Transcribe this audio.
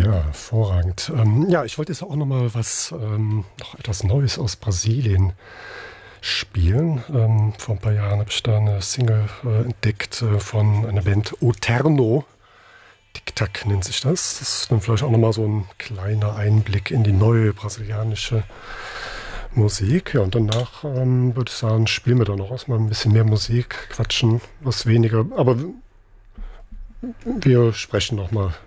Ja, hervorragend. Ja, ich wollte jetzt auch noch etwas Neues aus Brasilien spielen. Vor ein paar Jahren habe ich da eine Single entdeckt von einer Band Oterno. Tic-Tac nennt sich das. Das ist dann vielleicht auch nochmal so ein kleiner Einblick in die neue brasilianische Musik. Ja, und danach würde ich sagen, spielen wir dann noch erstmal ein bisschen mehr Musik, quatschen, was weniger. Aber wir sprechen noch mal